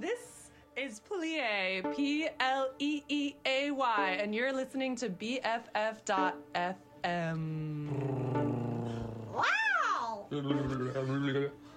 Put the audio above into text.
This is Pleay, Pleeay, and you're listening to BFF.FM. Wow!